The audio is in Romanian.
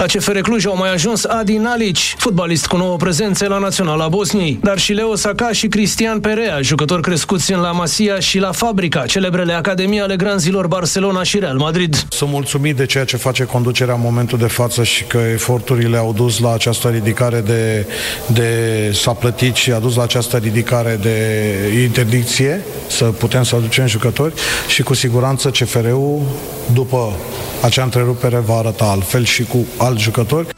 La CFR Cluj au mai ajuns Adi Nalici, fotbalist cu nouă prezență la Naționala Bosniei, dar și Leo Saka și Cristian Perea, jucători crescuți în La Masia și la Fabrica, celebrele academii ale granzilor Barcelona și Real Madrid. Sunt mulțumit de ceea ce face conducerea în momentul de față și că eforturile au dus la această ridicare s-a plătit și a dus la această ridicare de interdicție, să putem să aducem jucători și cu siguranță CFR-ul, după acea întrerupere, va arăta altfel și cu alți jucători